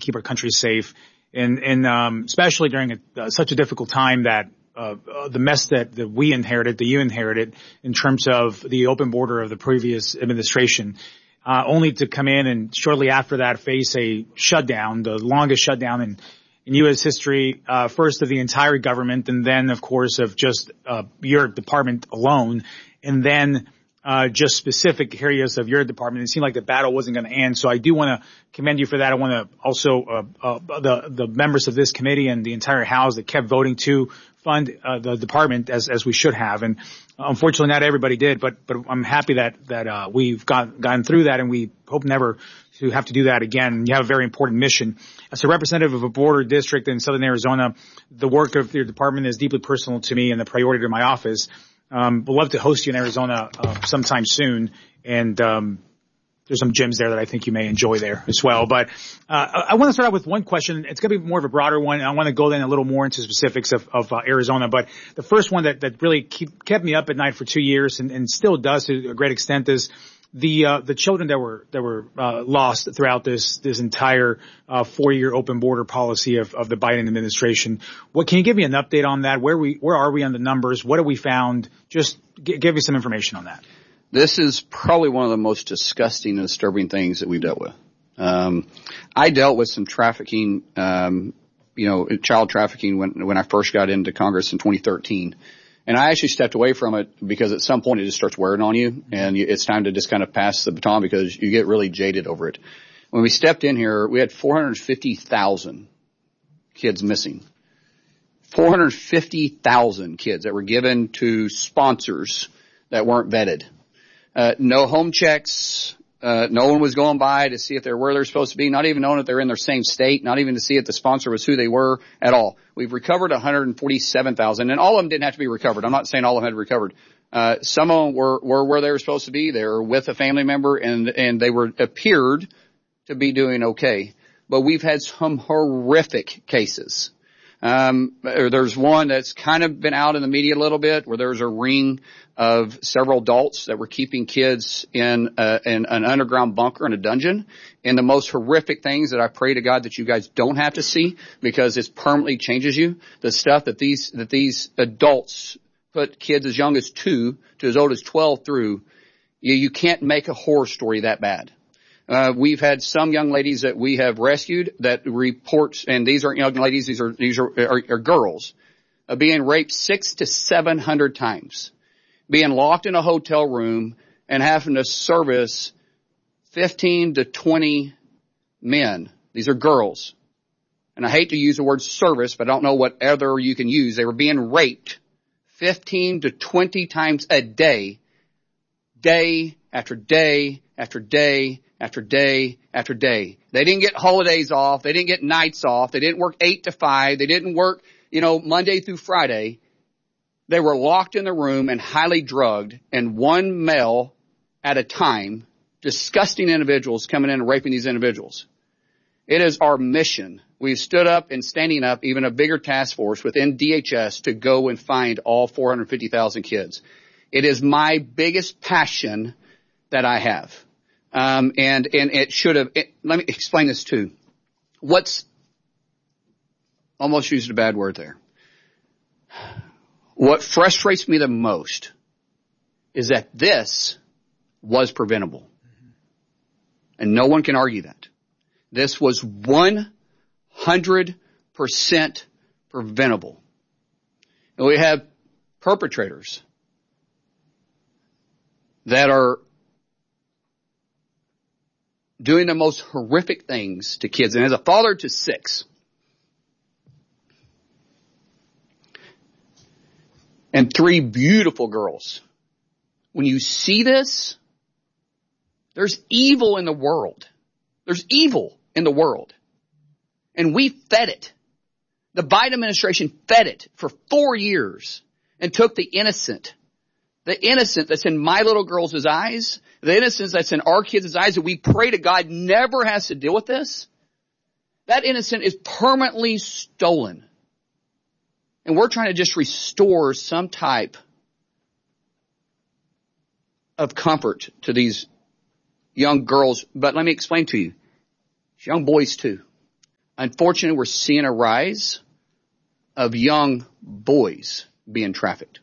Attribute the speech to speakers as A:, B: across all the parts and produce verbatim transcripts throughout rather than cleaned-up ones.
A: keep our country safe. And, and, um, especially during a, uh, such a difficult time that, uh, uh, the mess that, that we inherited, that you inherited in terms of the open border of the previous administration, uh, only to come in and shortly after that face a shutdown, the longest shutdown in, in U S history, uh, first of the entire government, and then, of course, of just, uh, your department alone, and then, Uh, just specific areas of your department. It seemed like the battle wasn't going to end. So I do want to commend you for that. I want to also, uh, uh, the, the members of this committee and the entire House that kept voting to fund, uh, the department as, as we should have. And unfortunately not everybody did, but, but I'm happy that, that, uh, we've got, gotten through that, and we hope never to have to do that again. You have a very important mission. As a representative of a border district in Southern Arizona, the work of your department is deeply personal to me and the priority to my office. Um, we'd love to host you in Arizona, uh, sometime soon. And, um, there's some gyms there that I think you may enjoy there as well. But, uh, I, I want to start out with one question. It's going to be more of a broader one. I want to go then a little more into specifics of, of, uh, Arizona. But the first one that, that really keep, kept me up at night for two years and, and still does to a great extent is the, uh, the children that were, that were, uh, lost throughout this, this entire, uh, four-year open border policy of, of the Biden administration. What, can you give me an update on that? Where we, where are we on the numbers? What have we found? Just g- give me some information on that.
B: This is probably one of the most disgusting and disturbing things that we've dealt with. Um, I dealt with some trafficking, um, you know, child trafficking when, when I first got into Congress in twenty thirteen. And I actually stepped away from it because at some point it just starts wearing on you, and you, it's time to just kind of pass the baton because you get really jaded over it. When we stepped in here, we had four hundred fifty thousand kids missing. four hundred fifty thousand kids that were given to sponsors that weren't vetted. Uh, no home checks. Uh, no one was going by to see if they're where they're supposed to be, not even knowing if they're in their same state, not even to see if the sponsor was who they were at all. We've recovered one hundred forty-seven thousand, and all of them didn't have to be recovered. I'm not saying all of them had recovered. Uh, some of them were, were where they were supposed to be. They were with a family member, and, and they were appeared to be doing okay. But we've had some horrific cases. Um, there's one that's kind of been out in the media a little bit where there's a ring of several adults that were keeping kids in, uh, in an underground bunker in a dungeon. And the most horrific things that I pray to God that you guys don't have to see because it permanently changes you. The stuff that these, that these adults put kids as young as two to as old as twelve through, you, you can't make a horror story that bad. Uh, we've had some young ladies that we have rescued that reports, and these aren't young ladies, these are, these are, are, are girls, uh, being raped six to seven hundred times, being locked in a hotel room and having to service fifteen to twenty men. These are girls. And I hate to use the word service, but I don't know what other you can use. They were being raped fifteen to twenty times a day, day after day after day after day after day. They didn't get holidays off. They didn't get nights off. They didn't work eight to five. They didn't work, you know, Monday through Friday. They were locked in the room and highly drugged, and one male at a time, disgusting individuals coming in and raping these individuals. It is our mission. We've stood up and standing up even a bigger task force within D H S to go and find all four hundred fifty thousand kids. It is my biggest passion that I have. Um, and, and it should have, it, let me explain this too. What's, almost used a bad word there. What frustrates me the most is that this was preventable. And no one can argue that. This was one hundred percent preventable. And we have perpetrators that are doing the most horrific things to kids. And as a father to six, and three beautiful girls, when you see this, there's evil in the world. There's evil in the world. And we fed it. The Biden administration fed it for four years and took the innocent, the innocent that's in my little girl's eyes, the innocence that's in our kids' eyes that we pray to God never has to deal with this. That innocent is permanently stolen. And we're trying to just restore some type of comfort to these young girls. But let me explain to you. Young boys too. unfortunately, we're seeing a rise of young boys being trafficked.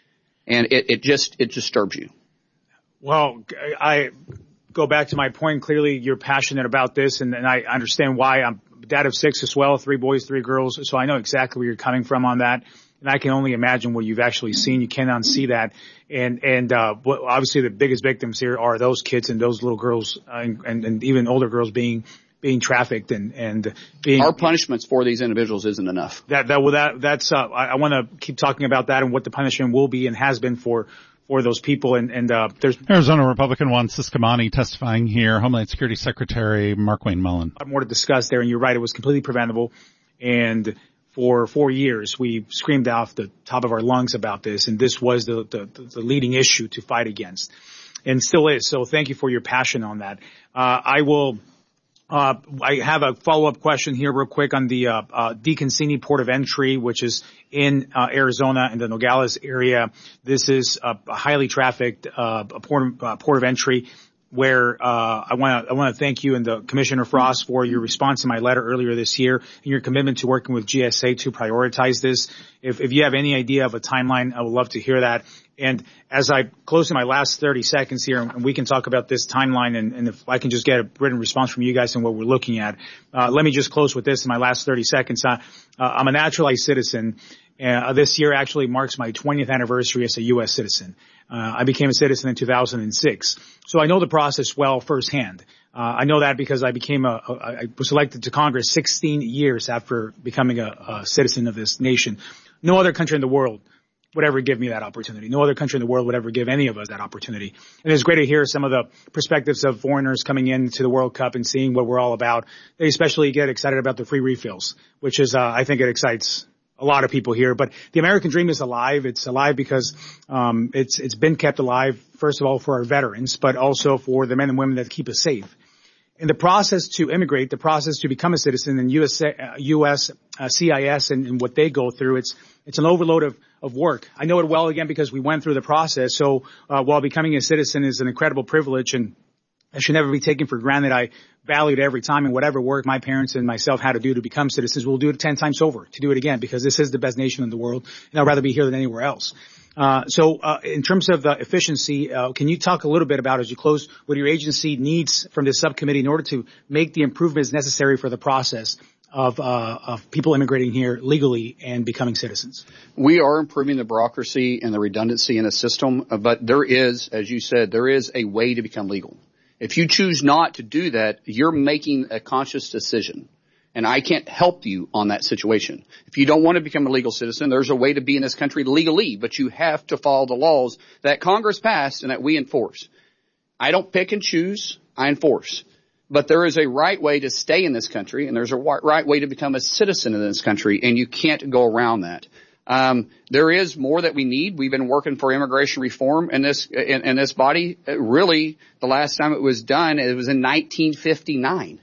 B: And it, it just, it disturbs you.
A: Well, I go back to my point. Clearly, you're passionate about this, and, and I understand why. I'm dad of six as well, three boys, three girls. So I know exactly where you're coming from on that. And I can only imagine what you've actually seen. You cannot see that. And, and, uh, obviously the biggest victims here are those kids and those little girls, uh, and, and even older girls being, being trafficked and, and being.
B: Our punishments for these individuals isn't enough.
A: That, that, well, that, that's, uh, I, I want to keep talking about that and what the punishment will be and has been for, for those people. And, and, uh, there's.
C: Arizona Republican Juan Ciscomani testifying here, Homeland Security Secretary Mark Wayne Mullen.
A: A lot more to discuss there. And you're right. It was completely preventable. And, for four years, we screamed off the top of our lungs about this, and this was the, the, the leading issue to fight against, and still is. So thank you for your passion on that. Uh, I will, uh, I have a follow-up question here real quick on the, uh, uh, DeConcini Port of Entry, which is in, uh, Arizona in the Nogales area. This is a, a highly trafficked, uh, port, uh, port of entry. Where uh I want to I want to thank you and the Commissioner Frost for your response to my letter earlier this year and your commitment to working with G S A to prioritize this. If if you have any idea of a timeline, I would love to hear that. And as I close in my last thirty seconds here, and we can talk about this timeline, and, and if I can just get a written response from you guys and what we're looking at. Uh let me just close with this in my last thirty seconds. Uh, uh I'm a naturalized citizen. Uh, this year actually marks my twentieth anniversary as a U S citizen. Uh, I became a citizen in two thousand six. So I know the process well firsthand. Uh, I know that because I became a, a, I was elected to Congress sixteen years after becoming a, a citizen of this nation. No other country in the world would ever give me that opportunity. No other country in the world would ever give any of us that opportunity. And it's great to hear some of the perspectives of foreigners coming into the World Cup and seeing what we're all about. They especially get excited about the free refills, which is, uh, I think it excites a lot of people here. But the American dream is alive. It's alive because um it's it's been kept alive, first of all, for our veterans, but also for the men and women that keep us safe. In the process to immigrate, the process to become a citizen in U S, uh, U S uh, C I S and, and what they go through, it's it's an overload of of work. I know it well, again, because we went through the process. So uh, while becoming a citizen is an incredible privilege and it should never be taken for granted, I valued every time, and whatever work my parents and myself had to do to become citizens, we'll do it ten times over to do it again, because this is the best nation in the world, and I'd rather be here than anywhere else. Uh, so, uh, in terms of the efficiency, uh, can you talk a little bit about, as you close, what your agency needs from this subcommittee in order to make the improvements necessary for the process of, uh, of people immigrating here legally and becoming citizens?
B: We are improving the bureaucracy and the redundancy in the system, but there is, as you said, there is a way to become legal. If you choose not to do that, you're making a conscious decision. And I can't help you on that situation. If you don't want to become a legal citizen, there's a way to be in this country legally, but you have to follow the laws that Congress passed and that we enforce. I don't pick and choose, I enforce. But there is a right way to stay in this country, and there's a right way to become a citizen in this country, and you can't go around that. Um, there is more that we need. We've been working for immigration reform in this, in, in this body. Really, the last time it was done, it was in nineteen fifty-nine.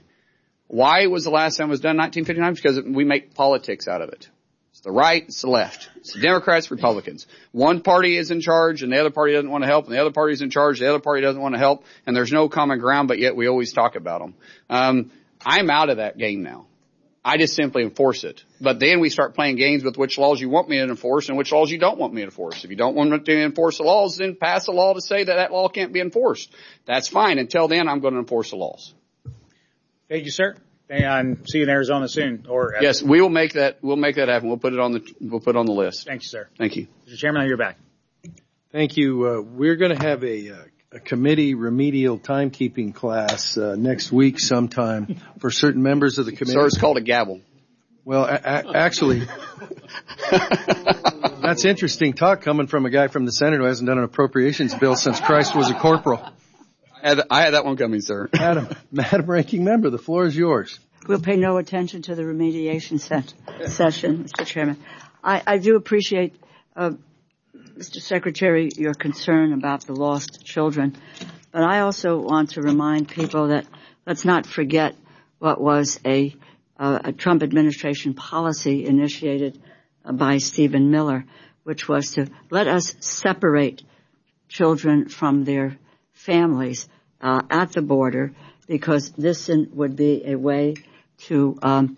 B: Why was the last time it was done in nineteen fifty-nine? Because we make politics out of it. It's the right, it's the left. It's the Democrats, Republicans. One party is in charge and the other party doesn't want to help, and the other party is in charge, the other party doesn't want to help, and there's no common ground, but yet we always talk about them. Um, I'm out of that game now. I just simply enforce it. But then we start playing games with which laws you want me to enforce and which laws you don't want me to enforce. If you don't want me to enforce the laws, then pass a law to say that that law can't be enforced. That's fine. Until then, I'm going to enforce the laws.
A: Thank you, sir. And see you in Arizona soon. Or
B: yes, we will make that. We'll make that happen. We'll put it on the. We'll put it on the list.
A: Thank you, sir.
B: Thank you,
A: Mister Chairman. You're back.
D: Thank you. Uh, we're going to have a, a committee remedial timekeeping class uh, next week sometime for certain members of the committee.
B: Sir, it's called a gavel.
D: Well, a- a- actually, that's interesting talk coming from a guy from the Senate who hasn't done an appropriations bill since Christ was a corporal.
B: I had, I had that one coming, sir.
D: Madam, Madam Ranking Member, the floor is yours.
E: We'll pay no attention to the remediation set, session, Mister Chairman. I, I do appreciate, uh, Mister Secretary, your concern about the lost children. But I also want to remind people that let's not forget what was a, uh, a Trump administration policy initiated uh, by Stephen Miller, which was to let us separate children from their families uh, at the border, because this would be a way to um,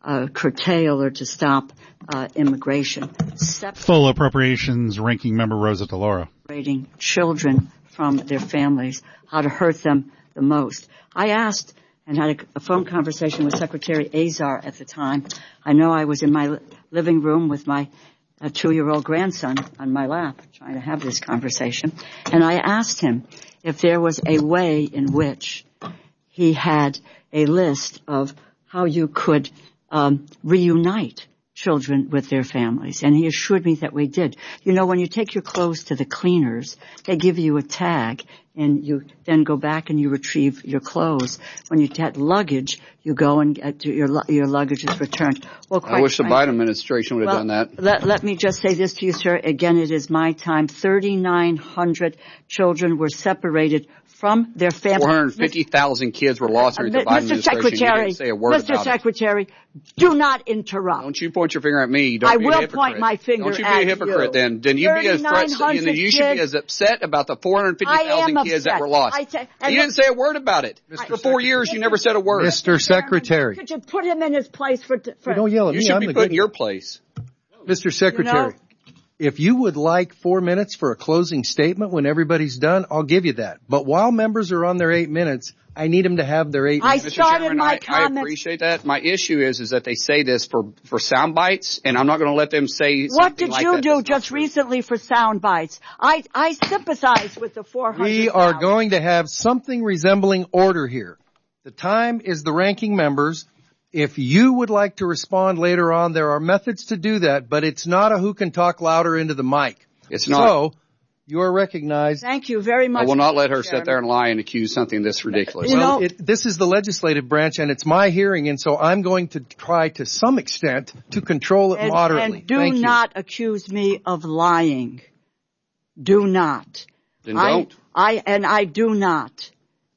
E: uh, curtail or to stop uh, immigration.
C: Full Appropriations Ranking Member Rosa DeLauro.
E: Separating children from their families, how to hurt them the most. I asked and had a, a phone conversation with Secretary Azar at the time. I know I was in my li- living room with my uh, two-year-old grandson on my lap trying to have this conversation. And I asked him if there was a way in which he had a list of how you could um, reunite children with their families. And he assured me that we did. You know, when you take your clothes to the cleaners, they give you a tag, and you then go back and you retrieve your clothes. When you get luggage, you go and get your your luggage is returned. Well, quite
B: I wish the
E: frankly,
B: Biden administration would have
E: well,
B: done that.
E: Let, let me just say this to you, sir. Again, it is my time. thirty-nine hundred children were separated from their families.
B: four hundred fifty thousand kids were lost during the Biden
E: Mister
B: administration.
E: Secretary,
B: You didn't say a word
E: Mister
B: about
E: Secretary,
B: it.
E: do not interrupt.
B: Don't you point your finger at me. Don't
E: I
B: be a
E: will
B: hypocrite.
E: point my finger
B: Don't you
E: at
B: be a hypocrite
E: you.
B: then. Then you be as threat, you, know, you should be
E: kids.
B: as upset about the four hundred fifty thousand kids
E: upset.
B: that were lost.
E: I t- and
B: you didn't say a word about it.
D: Mister
B: For four years, you never said a word.
D: Mister Secretary.
E: Could you put him in his place for? for
D: You don't yell at
B: You
D: me.
B: should
D: I'm
B: be
D: the
B: put in
D: good
B: your
D: guy.
B: place.
D: Mister Secretary,
E: You know,
D: if you would like four minutes for a closing statement when everybody's done, I'll give you that. But while members are on their eight minutes, I need them to have their eight
E: I
D: minutes.
B: Mister
E: started
B: Chairman,
E: my
B: I, I
E: comments.
B: appreciate that. My issue is, is that they say this for, for sound bites, and I'm not going to let them say
E: What
B: something
E: did
B: like
E: you
B: that
E: do
B: that's not
E: just
B: true.
E: recently for sound bites? I, I sympathize with the four hundred.
D: We are going to have something resembling order here. The time is the ranking members. If you would like to respond later on, there are methods to do that, but it's not a who can talk louder into the mic.
B: It's not.
D: So, you are recognized.
E: Thank you very much.
B: I will not let her
E: Mister
B: sit there and lie and accuse something this ridiculous.
E: You
D: Well,
E: know-
D: it, this is the legislative branch, and it's my hearing, and so I'm going to try to some extent to control it
E: And,
D: moderately.
E: and do
D: Thank you.
E: not accuse me of lying. Do not.
B: Then
E: I,
B: don't.
E: I and I do not.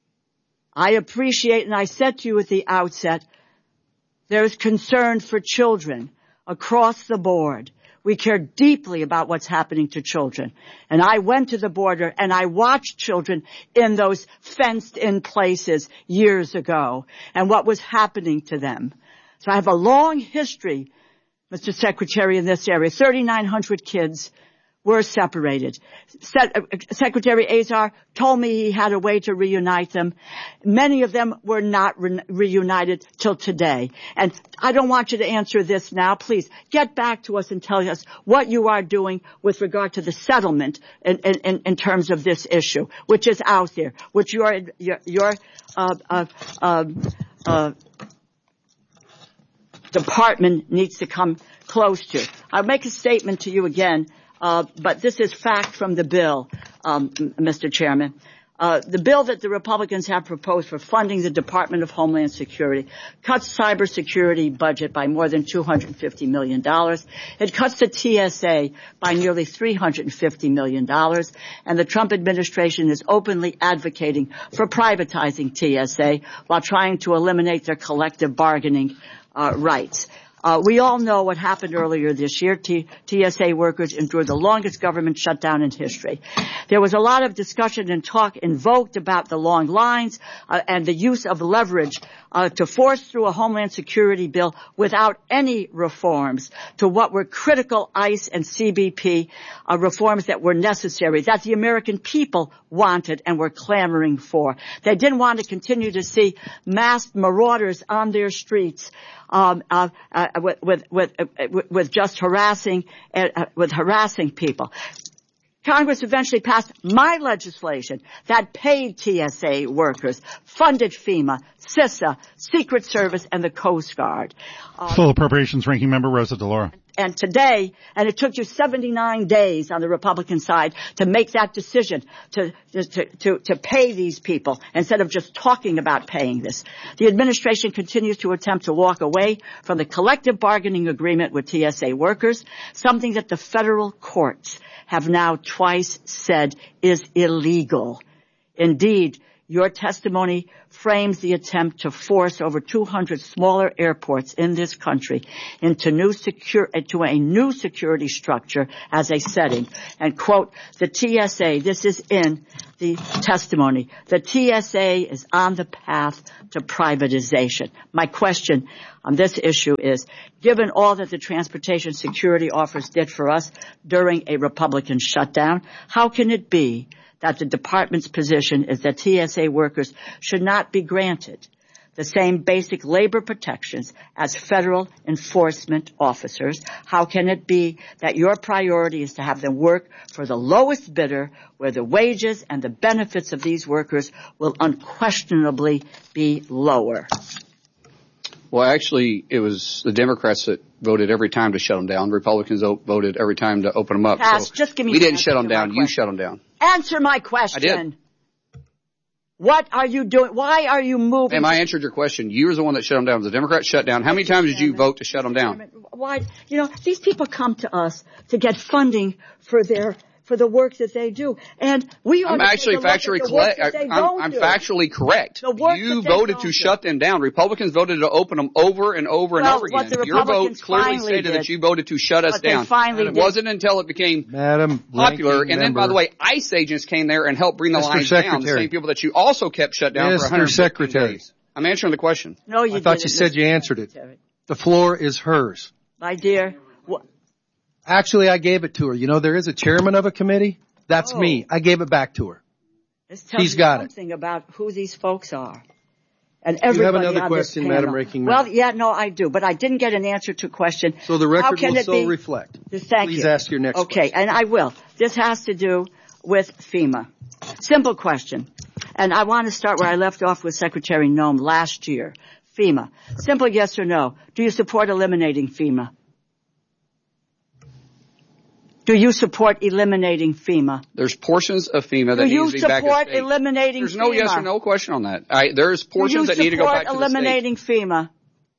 E: I appreciate, and I said to you at the outset, there's concern for children across the board. We care deeply about what's happening to children. And I went to the border and I watched children in those fenced-in places years ago and what was happening to them. So I have a long history, Mister Secretary, in this area. thirty-nine hundred kids were separated. Se- Secretary Azar told me he had a way to reunite them. Many of them were not re- reunited till today. And I don't want you to answer this now. Please get back to us and tell us what you are doing with regard to the settlement in, in, in terms of this issue, which is out there, which your your, your uh, uh, uh, uh, department needs to come close to. I'll make a statement to you again. Uh, but this is fact from the bill, um, Mister Chairman. Uh, the bill that the Republicans have proposed for funding the Department of Homeland Security cuts cybersecurity budget by more than two hundred fifty million dollars. It cuts the T S A by nearly three hundred fifty million dollars. And the Trump administration is openly advocating for privatizing T S A while trying to eliminate their collective bargaining uh, rights. Uh, we all know what happened earlier this year. T- TSA workers endured the longest government shutdown in history. There was a lot of discussion and talk invoked about the long lines uh, and the use of leverage uh, to force through a Homeland Security bill without any reforms to what were critical ICE and C B P uh, reforms that were necessary, that the American people wanted and were clamoring for. They didn't want to continue to see masked marauders on their streets Um, uh, uh, with, with, with, uh, with just harassing, uh, with harassing people. Congress eventually passed my legislation that paid T S A workers, funded FEMA, CISA, Secret Service, and the Coast Guard. Um,
C: Full Appropriations Ranking Member Rosa DeLauro.
E: And today, and it took you seventy-nine days on the Republican side to make that decision to, to, to, to pay these people instead of just talking about paying this. The administration continues to attempt to walk away from the collective bargaining agreement with T S A workers, something that the federal courts have now twice said is illegal. Indeed, Your testimony frames the attempt to force over two hundred smaller airports in this country into new secure, into a new security structure as a setting. And quote, the T S A, this is in the testimony, the T S A is on the path to privatization. My question on this issue is, given all that the Transportation Security Office did for us during a Republican shutdown, how can it be that the department's position is that T S A workers should not be granted the same basic labor protections as federal enforcement officers? How can it be that your priority is to have them work for the lowest bidder, where the wages and the benefits of these workers will unquestionably be lower?
B: Well, actually, it was the Democrats that voted every time to shut them down. Republicans voted every time to open them up.
E: Pass,
B: so
E: just give me
B: we
E: the
B: didn't shut them down. You
E: question.
B: shut them down.
E: Answer my question.
B: I did.
E: What are you doing? Why are you moving?
B: Ma'am, I answered your question. You were the one that shut them down. The Democrats shut down. How many times did you vote to shut them down?
E: Why? You know, these people come to us to get funding for their for the work that they do, and we ought
B: I'm
E: to
B: actually
E: take a look at
B: factually
E: the work
B: correct.
E: that they
B: I'm,
E: don't
B: I'm
E: do.
B: factually correct.
E: The work
B: You
E: that they
B: voted
E: don't
B: to
E: do.
B: shut them down. Republicans voted to open them over and over and
E: Well,
B: over
E: what
B: again.
E: the
B: Your vote
E: Republicans
B: clearly
E: finally
B: stated
E: did,
B: that you voted to shut us
E: what they
B: down.
E: finally
B: And it
E: did-
B: wasn't until it became
D: Madam
B: popular.
D: Ranking
B: And then, by
D: Member,
B: the way, ICE agents came there and helped bring the
D: Mister
B: lines down. The
D: Secretary.
B: same people that you also kept shut down
D: Mister
B: for one hundred fifteen
D: Secretary.
B: days. I'm answering the question.
E: No, you
D: I thought
E: didn't,
D: you said
E: Mister
D: you answered it.
E: Secretary.
D: The floor is hers.
E: My dear, wh-
D: Actually, I gave it to her. You know, there is a chairman of a committee. That's
E: Oh.
D: me. I gave it back to her.
E: this tells
D: He's
E: you
D: got it.
E: something about who these folks are. And
D: You have
E: everybody
D: another
E: on
D: question,
E: this panel.
D: Madam Ranking
E: Well,
D: Member.
E: yeah, no, I do, but I didn't get an answer to a question.
D: So the
E: How
D: record
E: can
D: will
E: it
D: so
E: be?
D: reflect.
E: Thank
D: Please
E: you.
D: ask your next
E: Okay,
D: question.
E: and I will. This has to do with FEMA. Simple question. And I want to start where I left off with Secretary Noem last year. FEMA. Simple yes or no. Do you support eliminating FEMA? Do you support eliminating FEMA?
B: There's portions of FEMA that
E: Do you
B: needs to be back in
E: support
B: state.
E: eliminating
B: There's no
E: FEMA?
B: yes or no question on that. I, there's
E: Do you
B: portions that need to go back to
E: support
B: the state.
E: eliminating FEMA?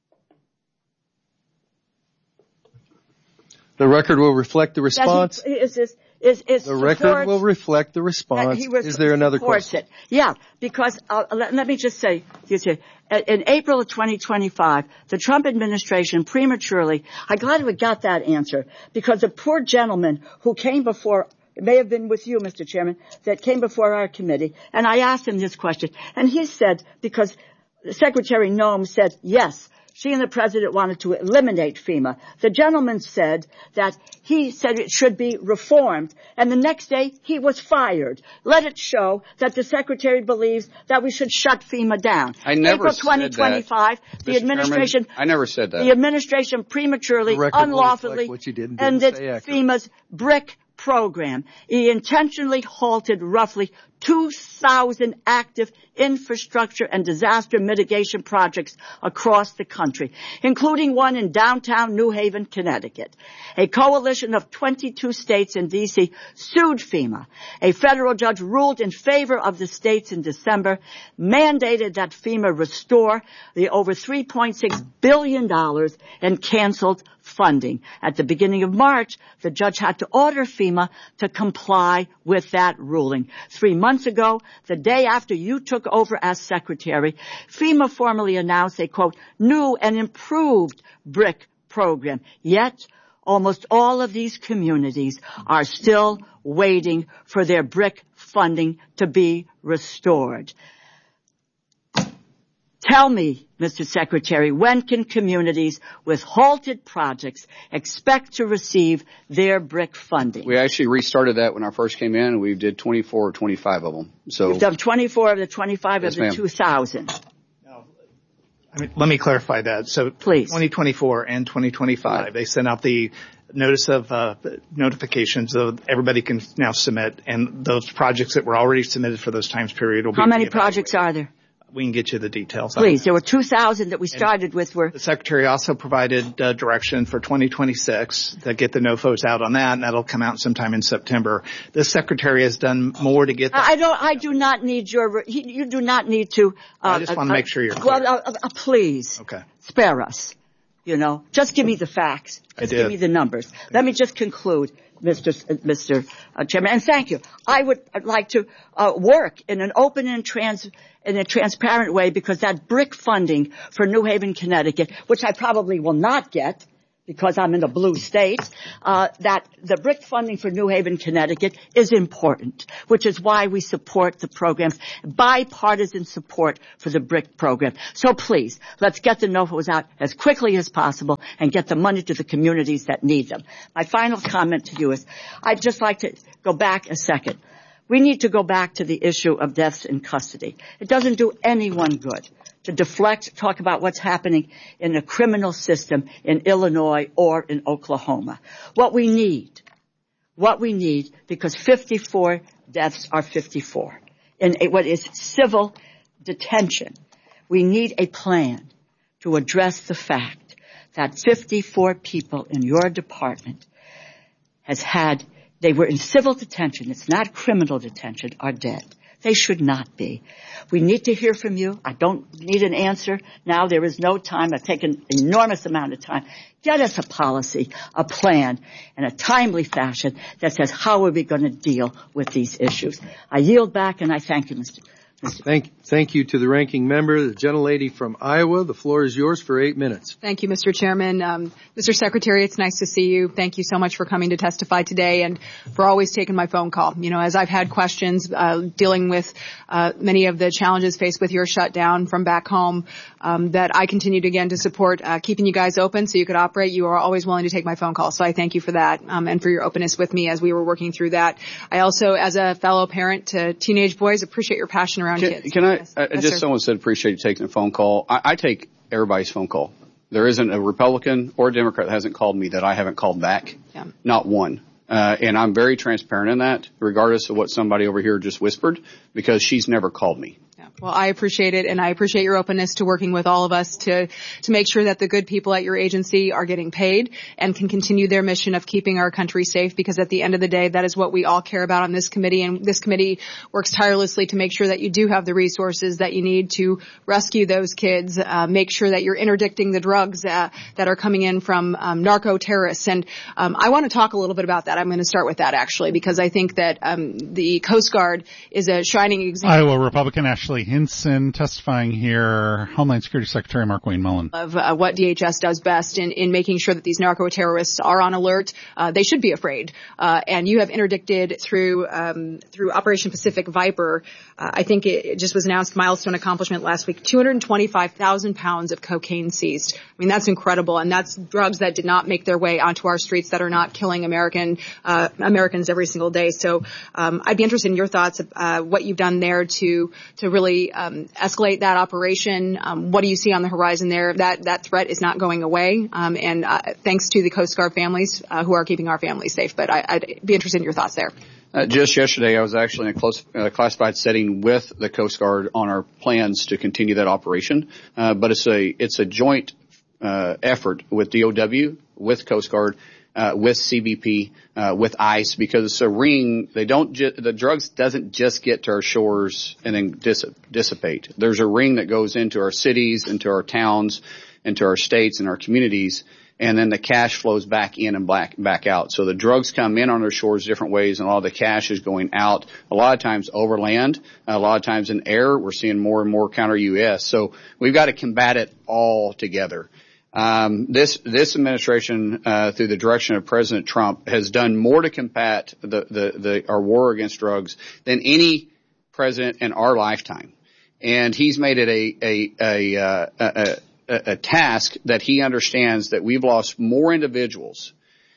D: The record will reflect the
E: That
D: response.
E: he, is, is, is, is
D: The record
E: supports-
D: will reflect the
E: that
D: response.
E: he was-
D: Is there another
E: supports
D: question?
E: It. Yeah, because uh, let, let me just say, you say, in April of twenty twenty-five, the Trump administration prematurely, I'm glad we got that answer, because the poor gentleman who came before, it may have been with you, Mister Chairman, that came before our committee, and I asked him this question, and he said, because Secretary Noem said, yes, she and the president wanted to eliminate FEMA. The gentleman said that he said it should be reformed, and the next day he was fired. Let it show that the secretary believes that we should shut FEMA down.
B: I never
E: April
B: said
E: twenty twenty-five,
B: that.
E: the
B: Mister
E: administration,
B: Chairman, I never said that.
E: the administration prematurely,
D: The record will
E: unlawfully
D: reflect what you did and didn't
E: ended
D: say accurately.
E: FEMA's BRIC program. He intentionally halted roughly two thousand active infrastructure and disaster mitigation projects across the country, including one in downtown New Haven, Connecticut. A coalition of twenty-two states in D C sued FEMA. A federal judge ruled in favor of the states in December, mandated that FEMA restore the over three point six billion dollars and canceled funding. At the beginning of March, the judge had to order FEMA to comply with that ruling. Three months ago, the day after you took over as secretary, FEMA formally announced a, quote, new and improved BRIC program. Yet, almost all of these communities are still waiting for their BRIC funding to be restored. Tell me, Mister Secretary, when can communities with halted projects expect to receive their BRIC funding?
B: We actually restarted that when I first came in, and we did twenty-four or twenty-five of them. So
E: You've done twenty-four of the twenty-five
B: Yes,
E: of the
B: ma'am.
E: two thousand.
A: I mean, let me clarify that. So
E: Please.
A: twenty twenty-four and twenty twenty-five, they sent out the notice of uh, notifications so everybody can now submit, and those projects that were already submitted for those times period will be
E: How many
A: reevaluated.
E: projects are there?
A: We can get you the details.
E: Please, there were two thousand that we started with were
A: The Secretary also provided uh, direction for twenty twenty-six to get the N O F Os out on that, and that'll come out sometime in September. The Secretary has done more to get that.
E: I don't. I do not need your. You do not need to. Uh,
A: I just want to
E: uh,
A: make sure you're
E: Well,
A: clear.
E: uh, uh, please
A: Okay.
E: spare us. You know, just give me the facts. Just give me the numbers. Let me just conclude, Mister Mister Uh, Chairman, and thank you. I would like to uh, work in an open and trans in a transparent way, because that BRIC funding for New Haven, Connecticut, which I probably will not get because I'm in a blue state, uh, that the BRIC funding for New Haven, Connecticut is important, which is why we support the programs, bipartisan support for the BRIC program. So please, let's get the N O F As out as quickly as possible and get the money to the communities that need them. My final comment to you is, I'd just like to go back a second. We need to go back to the issue of deaths in custody. It doesn't do anyone good to deflect, talk about what's happening in the criminal system in Illinois or in Oklahoma. What we need, what we need, because fifty-four deaths are fifty-four. In a, what is civil detention, we need a plan to address the fact that fifty-four people in your department has had, they were in civil detention, it's not criminal detention, are dead. They should not be. We need to hear from you. I don't need an answer now. There is no time. I've taken an enormous amount of time. Get us a policy, a plan, in a timely fashion that says how are we going to deal with these issues. I yield back, and I thank you, Mister Mister
D: Thank, thank you to the ranking member, the gentlelady from Iowa. The floor is yours for eight minutes.
F: Thank you, Mister Chairman. Um, Mister Secretary, it's nice to see you. Thank you so much for coming to testify today and for always taking my phone call. You know, as I've had questions uh, dealing with uh, many of the challenges faced with your shutdown from back home, um, that I continued again to support uh, keeping you guys open so you could operate. You are always willing to take my phone call, so I thank you for that um, and for your openness with me as we were working through that. I also, as a fellow parent to teenage boys, appreciate your passion around
B: can,
F: kids.
B: Can I,
F: yes.
B: uh,
F: Yes,
B: just
F: sir.
B: someone said appreciate you taking a phone call. I, I take everybody's phone call. There isn't a Republican or a Democrat that hasn't called me that I haven't called back.
F: Yeah.
B: Not one. Uh, and I'm very transparent in that, regardless of what somebody over here just whispered, because she's never called me.
F: Yeah. Well, I appreciate it, and I appreciate your openness to working with all of us to to make sure that the good people at your agency are getting paid and can continue their mission of keeping our country safe, because at the end of the day, that is what we all care about on this committee, and this committee works tirelessly to make sure that you do have the resources that you need to rescue those kids, uh, make sure that you're interdicting the drugs uh, that are coming in from um, narco-terrorists. And um, I want to talk a little bit about that. I'm going to start with that, actually, because I think that um, the Coast Guard is a shining example.
C: Iowa Republican Ashley Hinson testifying here. Homeland Security Secretary Mark Wayne Mullen.
F: Of uh, what D H S does best in, in making sure that these narco-terrorists are on alert. Uh, they should be afraid. Uh, and you have interdicted through um, through Operation Pacific Viper. Uh, I think it, it just was announced, milestone accomplishment last week, two hundred twenty-five thousand pounds of cocaine seized. I mean, that's incredible. And that's drugs that did not make their way onto our streets, that are not killing American uh, Americans every single day. So um, I'd be interested in your thoughts of uh, what you've done there to to really um, escalate that operation. Um, what do you see on the horizon there? That that threat is not going away. Um, and uh, thanks to the Coast Guard families uh, who are keeping our families safe. But I, I'd be interested in your thoughts there.
B: Uh, just yesterday, I was actually in a close, uh, classified setting with the Coast Guard on our plans to continue that operation. Uh, but it's a it's a joint uh, effort with D O W, with Coast Guard, uh, with C B P, uh, with ICE, because it's a ring. They don't ju- the drugs doesn't just get to our shores and then dis- dissipate. There's a ring that goes into our cities, into our towns, into our states and our communities. And then the cash flows back in and back, back out. So the drugs come in on our shores different ways, and a lot of the cash is going out, a lot of times over land, a lot of times in air. We're seeing more and more counter U S. So we've got to combat it all together. Um, this, this administration, uh, through the direction of President Trump, has done more to combat the, the, the, our war against drugs than any president in our lifetime. And he's made it a, a, a, uh, a, a a task that he understands that we've lost more individuals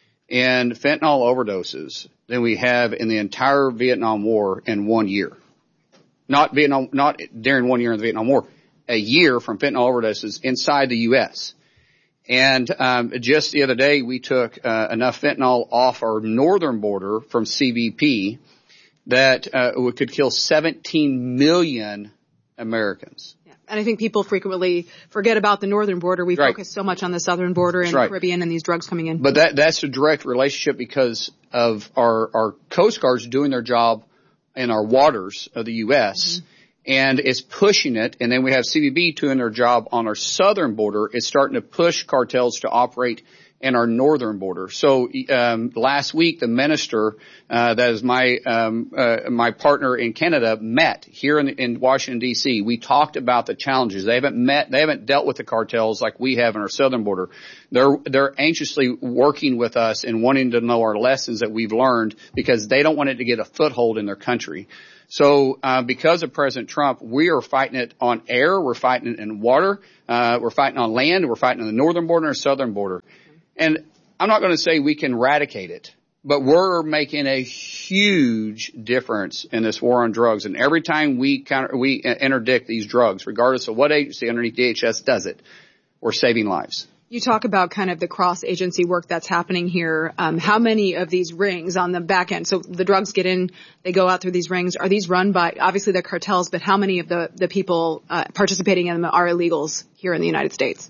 B: in fentanyl overdoses than we have in the entire Vietnam War in one year. Not Vietnam, not during one year in the Vietnam War, a year from fentanyl overdoses inside the U S. And um, just the other day, we took uh, enough fentanyl off our northern border from C B P that uh, it could kill seventeen million Americans.
F: And I think people frequently forget about the northern border. We
B: right.
F: focus so much on the southern border and
B: right.
F: the Caribbean and these drugs coming in.
B: But that that's a direct relationship because of our, our Coast Guards doing their job in our waters of the U S. Mm-hmm. and it's pushing it. And then we have C B P doing their job on our southern border. It's starting to push cartels to operate in our northern border. So um, last week, the minister, uh, that is my um, uh, my partner in Canada, met here in, in Washington D C. We talked about the challenges. They haven't met, they haven't dealt with the cartels like we have in our southern border. They're they're anxiously working with us and wanting to know our lessons that we've learned because they don't want it to get a foothold in their country. So uh, because of President Trump, we are fighting it on air, we're fighting it in water, uh, we're fighting on land, we're fighting on the northern border and southern border. And I'm not going to say we can eradicate it, but we're making a huge difference in this war on drugs. And every time we counter, we interdict these drugs, regardless of what agency underneath D H S does it, we're saving lives.
F: You talk about kind of the cross-agency work that's happening here. Um, how many of these rings on the back end, so the drugs get in, they go out through these rings, are these run by, obviously they're cartels, but how many of the, the people uh, participating in them are illegals here in the United States?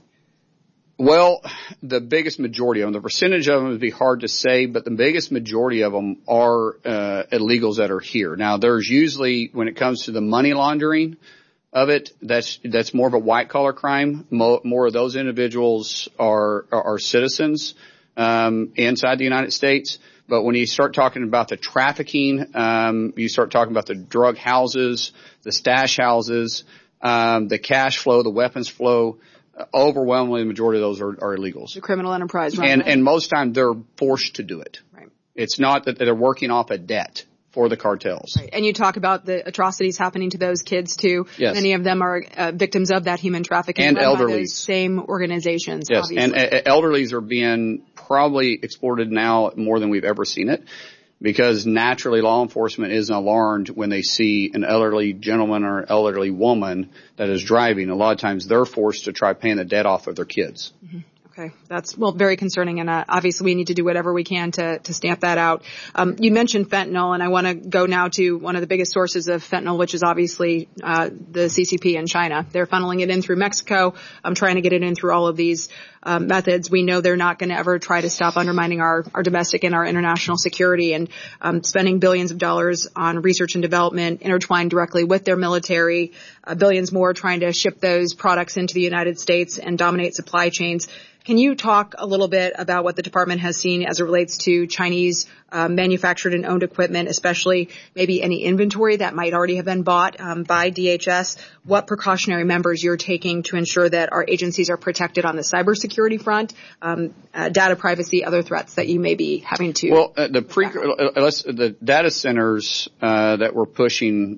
B: Well, the biggest majority of them, the percentage of them would be hard to say, but the biggest majority of them are uh, illegals that are here. Now, there's usually, when it comes to the money laundering of it, that's that's more of a white-collar crime. Mo- more of those individuals are are, are citizens um, inside the United States. But when you start talking about the trafficking, um, you start talking about the drug houses, the stash houses, um, the cash flow, the weapons flow, overwhelmingly the majority of those are, are illegals.
F: The criminal enterprise. Right?
B: And, and most time they're forced to do it.
F: Right.
B: It's not that they're working off a debt for the cartels.
F: Right. And you talk about the atrocities happening to those kids too.
B: Yes.
F: Many of them are uh, victims of that human trafficking.
B: And
F: run by
B: elderlies.
F: those same organizations.
B: Yes.
F: Obviously.
B: And uh, elderlies are being probably exploited now more than we've ever seen it. Because naturally law enforcement isn't alarmed when they see an elderly gentleman or an elderly woman that is driving. A lot of times they're forced to try paying the debt off of their kids.
F: Mm-hmm. Okay. That's, well, very concerning. And uh, obviously we need to do whatever we can to, to stamp that out. Um, you mentioned fentanyl, and I want to go now to one of the biggest sources of fentanyl, which is obviously uh, the C C P in China. They're funneling it in through Mexico. I'm trying to get it in through all of these um, methods. We know they're not going to ever try to stop undermining our, our domestic and our international security, and um, spending billions of dollars on research and development intertwined directly with their military, uh, billions more trying to ship those products into the United States and dominate supply chains. Can you talk a little bit about what the department has seen as it relates to Chinese uh, manufactured and owned equipment, especially maybe any inventory that might already have been bought um, by D H S? What precautionary measures you're taking to ensure that our agencies are protected on the cybersecurity front, um, uh, data privacy, other threats that you may be having to?
B: Well, uh, the pre- uh, let's, the data centers uh, that we're pushing.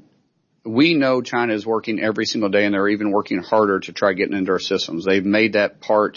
B: We know China is working every single day, and they're even working harder to try getting into our systems. They've made that part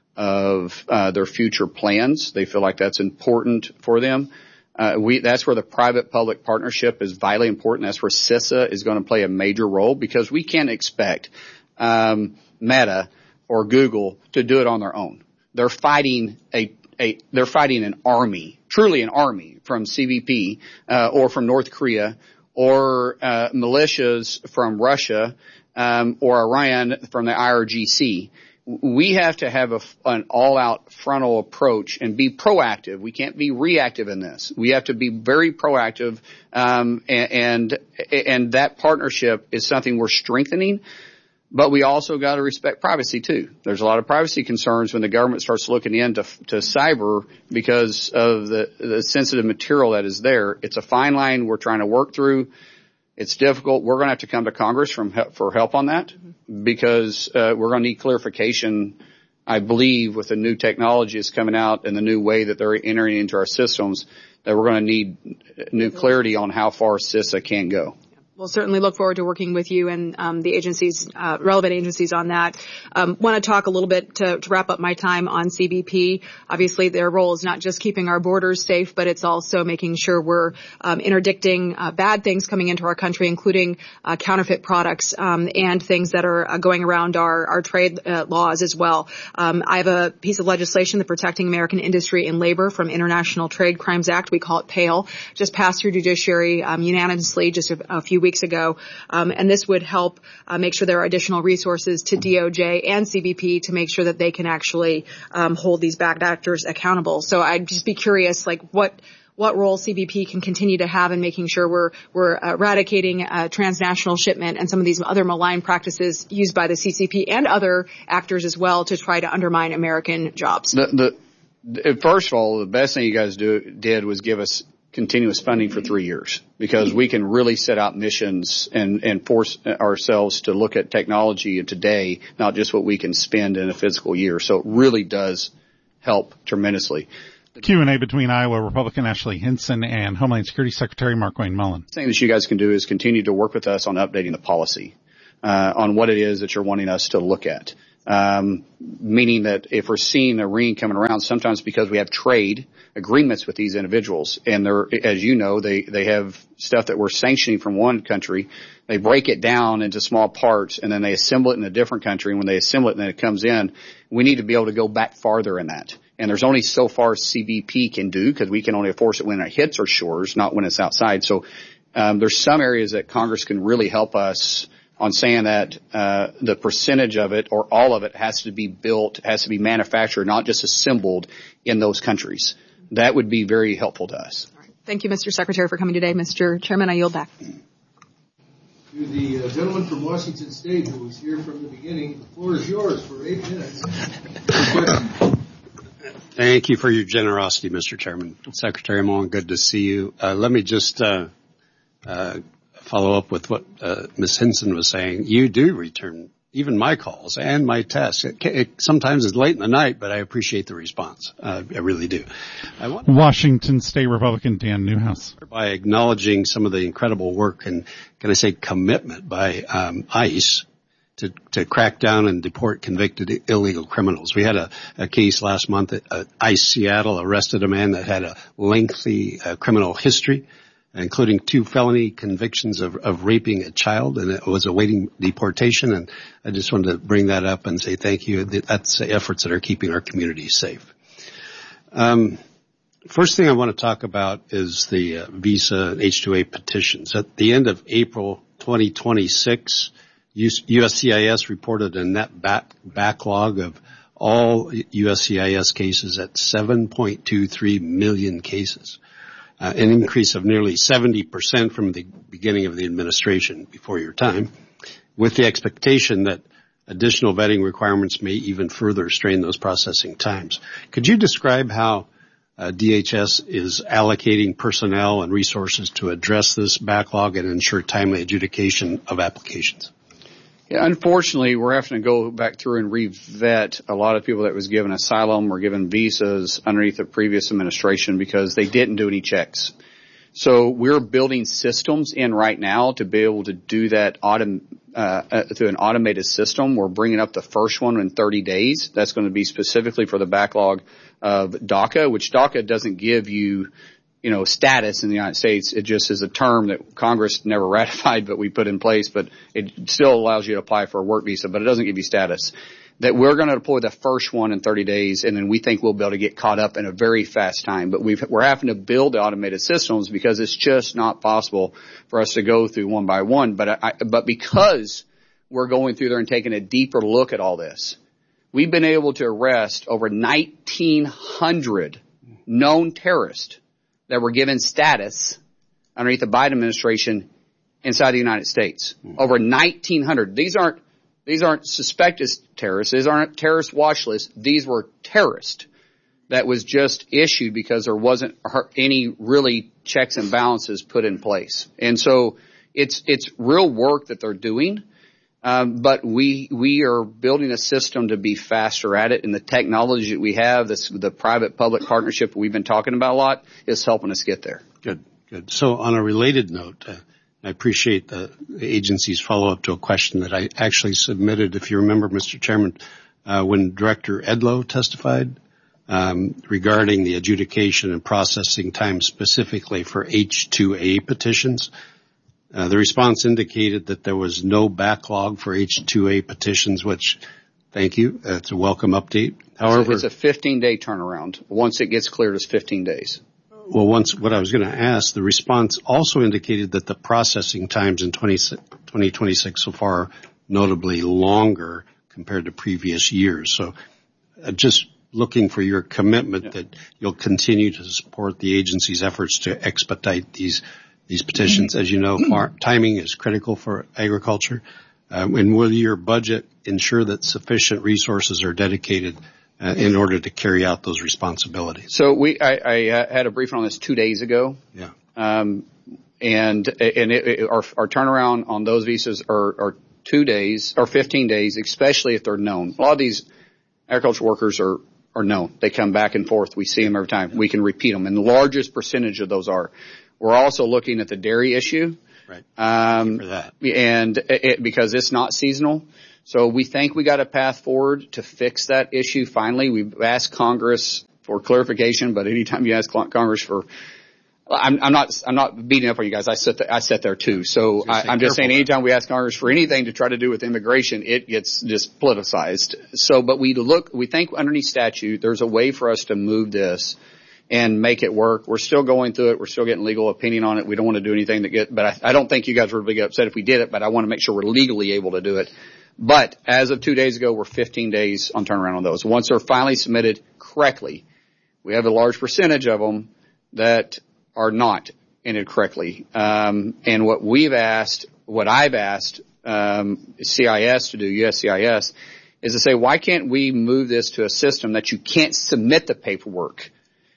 B: of uh, their future plans. They feel like that's important for them. Uh, we, that's where the private-public partnership is vitally important. That's where CISA is going to play a major role, because we can't expect um, Meta or Google to do it on their own. They're fighting a, a they're fighting an army, truly an army from C B P uh, or from North Korea, or uh, militias from Russia, um, or Iran from the I R G C. We have to have a, an all-out frontal approach and be proactive. We can't be reactive in this. We have to be very proactive, um, and, and and that partnership is something we're strengthening. But we also got to respect privacy too. There's a lot of privacy concerns when the government starts looking into to cyber because of the, the sensitive material that is there. It's a fine line we're trying to work through. It's difficult. We're going to have to come to Congress from help, for help on that, because uh, we're going to need clarification, I believe, with the new technology that's coming out and the new way that they're entering into our systems, that we're going to need new clarity on how far CISA can go.
F: We'll certainly look forward to working with you and um, the agencies, uh, relevant agencies on that. Um, want to talk a little bit to, to wrap up my time on C B P. Obviously, their role is not just keeping our borders safe, but it's also making sure we're um, interdicting uh, bad things coming into our country, including uh, counterfeit products um, and things that are uh, going around our, our trade uh, laws as well. Um, I have a piece of legislation, the Protecting American Industry and Labor from International Trade Crimes Act. We call it PALE. Just passed through judiciary um, unanimously just a, a few weeks weeks ago, um, and this would help uh, make sure there are additional resources to D O J and C B P to make sure that they can actually um, hold these bad actors accountable. So I'd just be curious, like what what role C B P can continue to have in making sure we're we're eradicating uh, transnational shipment and some of these other malign practices used by the C C P and other actors as well to try to undermine American jobs.
B: The, the, first of all, the best thing you guys do, did was give us continuous funding for three years because we can really set out missions and, and force ourselves to look at technology of today, not just what we can spend in a physical year. So it really does help tremendously.
C: Q and A between Iowa Republican Ashley Hinson and Homeland Security Secretary Markwayne Mullin.
B: The thing that you guys can do is continue to work with us on updating the policy, uh, on what it is that you're wanting us to look at. Um, meaning that if we're seeing a ring coming around, sometimes because we have trade agreements with these individuals, and they're, as you know, they, they have stuff that we're sanctioning from one country. They break it down into small parts, and then they assemble it in a different country. And when they assemble it and then it comes in, we need to be able to go back farther in that. And there's only so far C B P can do because we can only enforce it when it hits our shores, not when it's outside. So um, there's some areas that Congress can really help us on saying that uh the percentage of it or all of it has to be built, has to be manufactured, not just assembled in those countries. That would be very helpful to us.
F: All right. Thank you, Mister Secretary, for coming today. Mister Chairman, I yield back.
D: To the uh, gentleman from Washington State who was here from the beginning, the floor is yours for eight minutes.
G: Thank you for your generosity, Mister Chairman. Secretary Mullin, good to see you. Uh, let me just uh, uh follow up with what uh, Miz Hinson was saying. You do return even my calls and my texts. It, it, sometimes it's late in the night, but I appreciate the response. Uh, I really do. I want
C: Washington State Republican Dan Newhouse.
G: By acknowledging some of the incredible work and, can I say, commitment by um, ICE to, to crack down and deport convicted illegal criminals. We had a, a case last month at uh, ICE Seattle arrested a man that had a lengthy uh, criminal history, including two felony convictions of, of raping a child, and it was awaiting deportation. And I just wanted to bring that up and say thank you. That's the efforts that are keeping our communities safe. Um, first thing I want to talk about is the uh, visa and H two A petitions. At the end of April twenty twenty-six, U S C I S reported a net back, backlog of all U S C I S cases at seven point two three million cases. Uh, an increase of nearly seventy percent from the beginning of the administration before your time, with the expectation that additional vetting requirements may even further strain those processing times. Could you describe how uh, D H S is allocating personnel and resources to address this backlog and ensure timely adjudication of applications?
B: Yeah, unfortunately, we're having to go back through and re-vet a lot of people that was given asylum or given visas underneath the previous administration because they didn't do any checks. So we're building systems in right now to be able to do that autom- uh, uh, through an automated system. We're bringing up the first one in thirty days. That's going to be specifically for the backlog of DACA, which DACA doesn't give you you know, status in the United States. It just is a term that Congress never ratified, but we put in place, but it still allows you to apply for a work visa, but it doesn't give you status. That we're going to deploy the first one in thirty days, and then we think we'll be able to get caught up in a very fast time. But we've, we're having to build automated systems because it's just not possible for us to go through one by one. But I, but because we're going through there and taking a deeper look at all this, we've been able to arrest over nineteen hundred known terrorists that were given status underneath the Biden administration inside the United States. Mm-hmm. Over nineteen hundred. These aren't, these aren't suspected terrorists. These aren't terrorist watch lists. These were terrorists that was just issued because there wasn't any really checks and balances put in place. And so it's, it's real work that they're doing. Um, but we, we are building a system to be faster at it, and the technology that we have, this, the private-public partnership we've been talking about a lot, is helping us get there.
G: Good, good. So on a related note, uh, I appreciate the agency's follow-up to a question that I actually submitted, if you remember, Mister Chairman, uh, when Director Edlow testified, um, regarding the adjudication and processing time specifically for H two A petitions. Uh, the response indicated that there was no backlog for H two A petitions, which, thank you, that's a welcome update. However,
B: it's a fifteen-day turnaround. Once it gets cleared, it's fifteen days.
G: Well, once what I was going to ask, the response also indicated that the processing times in twenty twenty-six so far are notably longer compared to previous years. So, uh, just looking for your commitment yeah. that you'll continue to support the agency's efforts to expedite these these petitions. As you know, far, timing is critical for agriculture. Um, and will your budget ensure that sufficient resources are dedicated uh, in order to carry out those responsibilities?
B: So we, I, I uh, had a briefing on this two days ago.
G: Yeah.
B: Um, and and it, it, our, our turnaround on those visas are, are two days or fifteen days, especially if they're known. A lot of these agricultural workers are are known. They come back and forth. We see them every time. We can repeat them, and the largest percentage of those are. We're also looking at the dairy issue.
G: Right.
B: Um,
G: for that.
B: And it, because it's not seasonal. So we think we got a path forward to fix that issue finally. We've asked Congress for clarification, but anytime you ask Congress for, I'm, I'm not, I'm not beating up on you guys. I sit there, I sit there too. So I, I'm just saying anytime we ask Congress for anything to try to do with immigration, it gets just politicized. So, but we look, we think underneath statute, there's a way for us to move this and make it work. We're still going through it. We're still getting legal opinion on it. We don't want to do anything that get, but I, I don't think you guys would really get upset if we did it, but I want to make sure we're legally able to do it. But as of two days ago, we're fifteen days on turnaround on those. Once they're finally submitted correctly, we have a large percentage of them that are not entered correctly. Um, and what we've asked, what I've asked, um, C I S to do, U S C I S, is to say, why can't we move this to a system that you can't submit the paperwork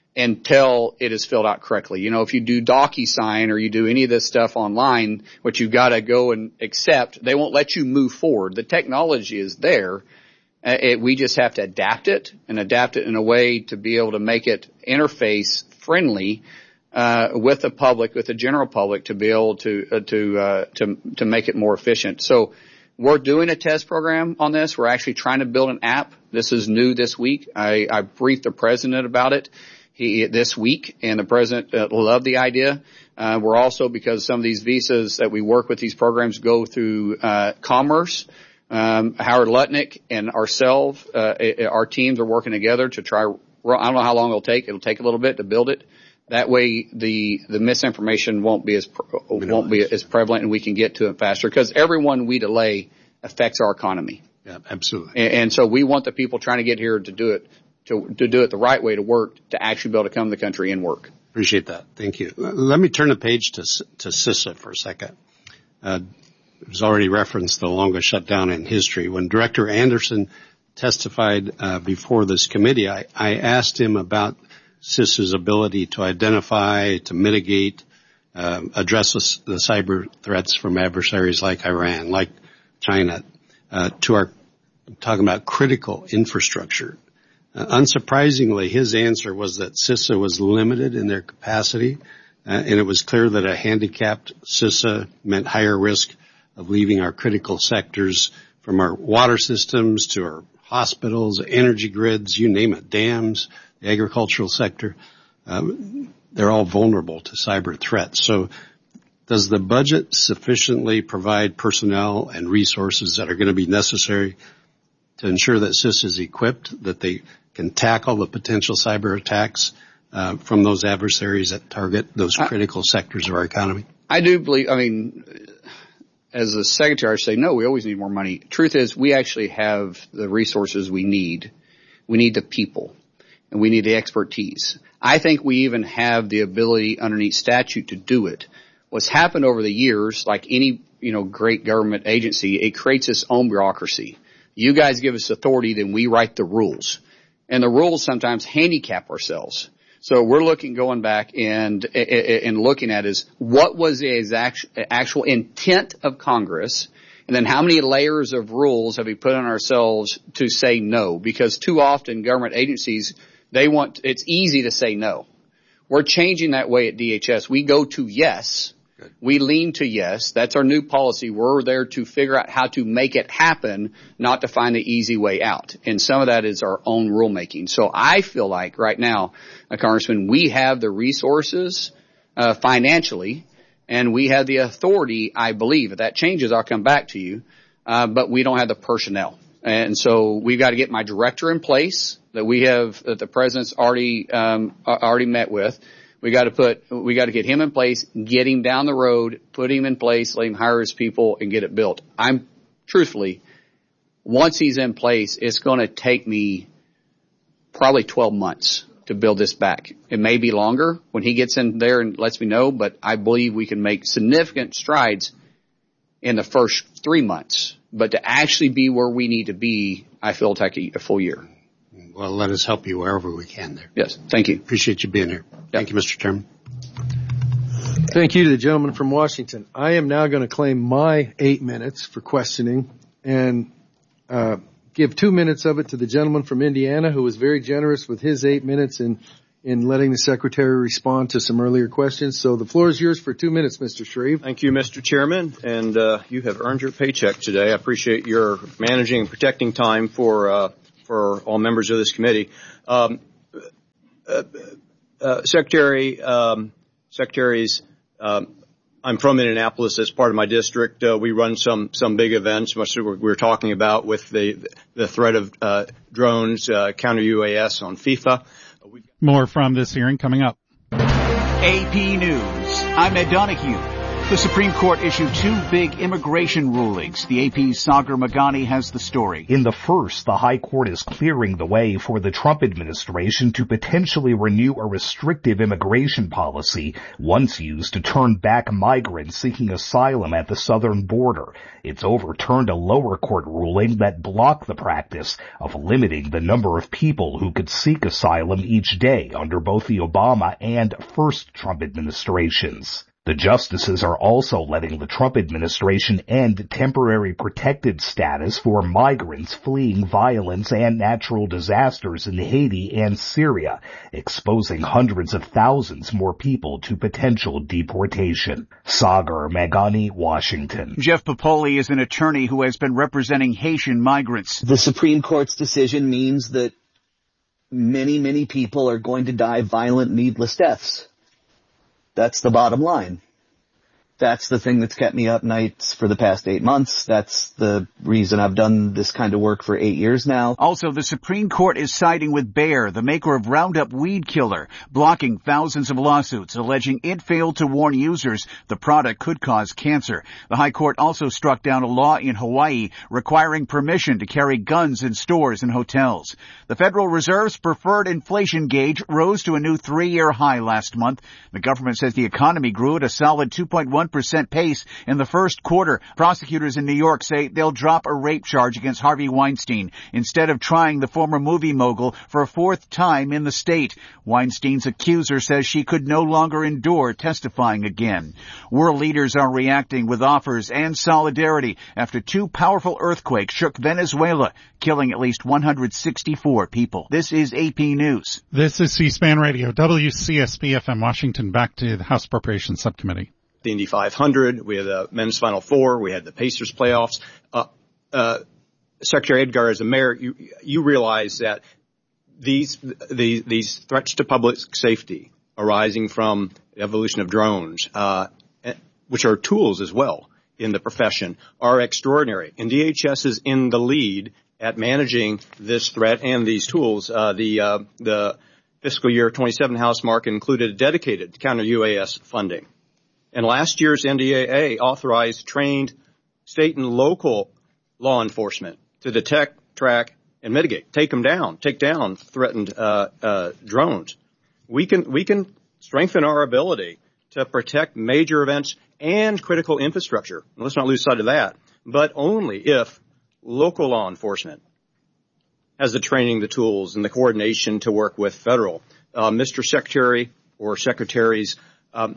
B: until it is filled out correctly? You know, if you do DocuSign or you do any of this stuff online, which you've got to go and accept, they won't let you move forward. The technology is there. Uh, it, we just have to adapt it and adapt it in a way to be able to make it interface friendly uh, with the public, with the general public, to be able to uh, to uh, to to make it more efficient. So we're doing a test program on this. We're actually trying to build an app. This is new this week. I, I briefed the president about it. He, this week, and the president uh, loved the idea. Uh, we're also, because some of these visas that we work with, these programs go through uh, Commerce. Um, Howard Lutnick and ourselves, uh, our teams are working together to try. I don't know how long it'll take. It'll take a little bit to build it. That way, the the misinformation won't be as won't be as prevalent, and we can get to it faster. Because everyone we delay affects our economy.
G: Yeah, absolutely.
B: And, and so we want the people trying to get here to do it. To, to do it the right way, to work, to actually be able to come to the country and work.
G: Appreciate that. Thank you. Let me turn the page to to CISA for a second. Uh, it was already referenced the longest shutdown in history. When Director Anderson testified uh, before this committee, I, I asked him about CISA's ability to identify, to mitigate, uh, address the, the cyber threats from adversaries like Iran, like China, uh, to our talking about critical infrastructure. Uh, unsurprisingly, his answer was that CISA was limited in their capacity, uh, and it was clear that a handicapped CISA meant higher risk of leaving our critical sectors, from our water systems to our hospitals, energy grids, you name it, dams, the agricultural sector. Um, they're all vulnerable to cyber threats. So does the budget sufficiently provide personnel and resources that are going to be necessary to ensure that CISA is equipped, that they can tackle the potential cyber attacks uh, from those adversaries that target those critical I, sectors of our economy?
B: I do believe, I mean, as the secretary, I say, no, we always need more money. Truth is, we actually have the resources we need. We need the people, and we need the expertise. I think we even have the ability underneath statute to do it. What's happened over the years, like any, you know, great government agency, it creates its own bureaucracy. You guys give us authority, then we write the rules. And the rules sometimes handicap ourselves. So we're looking, going back and, and looking at is what was the actual intent of Congress, and then how many layers of rules have we put on ourselves to say no? Because too often government agencies, they want, it's easy to say no. We're changing that way at D H S. We go to yes. We lean to yes. That's our new policy. We're there to figure out how to make it happen, not to find the easy way out. And some of that is our own rulemaking. So I feel like right now, uh, Congressman, we have the resources uh, financially, and we have the authority, I believe. If that changes, I'll come back to you. Uh, but we don't have the personnel. And so we've got to get my director in place that we have, that the president's already um, already met with. We got to put, we got to get him in place, get him down the road, put him in place, let him hire his people, and get it built. I'm, truthfully, once he's in place, it's going to take me probably twelve months to build this back. It may be longer when he gets in there and lets me know, but I believe we can make significant strides in the first three months. But to actually be where we need to be, I feel it'll take a, a full year.
G: Well, let us help you wherever we can there.
B: Yes, thank you.
G: Appreciate you being here. Yep. Thank you, Mister Chairman.
D: Thank you to the gentleman from Washington. I am now going to claim my eight minutes for questioning and uh, give two minutes of it to the gentleman from Indiana, who was very generous with his eight minutes in, in letting the Secretary respond to some earlier questions. So the floor is yours for two minutes, Mister Shreve.
H: Thank you, Mister Chairman, and uh, you have earned your paycheck today. I appreciate your managing and protecting time for uh, for all members of this committee. Um, uh, uh, Secretary, um, Secretaries, um, I'm from Indianapolis. That's part of my district. Uh, we run some some big events, much as we were talking about with the the threat of uh, drones, uh, counter U A S on FIFA.
C: More from this hearing coming up.
I: A P News. I'm Ed Donahue. The Supreme Court issued two big immigration rulings. The A P's Sagar Meghani has the story.
J: In the first, the High Court is clearing the way for the Trump administration to potentially renew a restrictive immigration policy once used to turn back migrants seeking asylum at the southern border. It's overturned a lower court ruling that blocked the practice of limiting the number of people who could seek asylum each day under both the Obama and first Trump administrations. The justices are also letting the Trump administration end temporary protected status for migrants fleeing violence and natural disasters in Haiti and Syria, exposing hundreds of thousands more people to potential deportation. Sagar Meghani, Washington.
I: Jeff Popoli is an attorney who has been representing Haitian migrants.
K: The Supreme Court's decision means that many, many people are going to die violent, needless deaths. That's the bottom line. That's the thing that's kept me up nights for the past eight months. That's the reason I've done this kind of work for eight years now.
I: Also, the Supreme Court is siding with Bayer, the maker of Roundup weed killer, blocking thousands of lawsuits alleging it failed to warn users the product could cause cancer. The High Court also struck down a law in Hawaii requiring permission to carry guns in stores and hotels. The Federal Reserve's preferred inflation gauge rose to a new three-year high last month. The government says the economy grew at a solid two point one percent pace in the first quarter. Prosecutors in New York say they'll drop a rape charge against Harvey Weinstein instead of trying the former movie mogul for a fourth time in the state. Weinstein's accuser says she could no longer endure testifying again. World leaders are reacting with offers and solidarity after two powerful earthquakes shook Venezuela, killing at least one hundred sixty-four people. This is A P News.
C: This is C-SPAN Radio, W C S B F M Washington. Back to the House Appropriations Subcommittee.
H: The Indy five hundred, we had the men's Final Four, we had the Pacers playoffs. Uh, uh, Secretary Edgar, as a mayor, you, you realize that these, the, these threats to public safety arising from the evolution of drones, uh, which are tools as well in the profession, are extraordinary. And D H S is in the lead at managing this threat and these tools. Uh, the, uh, the fiscal year twenty-seven House mark included dedicated counter U A S funding. And last year's N D A A authorized trained state and local law enforcement to detect, track, and mitigate, take them down, take down threatened uh, uh, drones. We can we can strengthen our ability to protect major events and critical infrastructure. And let's not lose sight of that. But only if local law enforcement has the training, the tools, and the coordination to work with federal. Uh, Mister Secretary or Secretaries, um,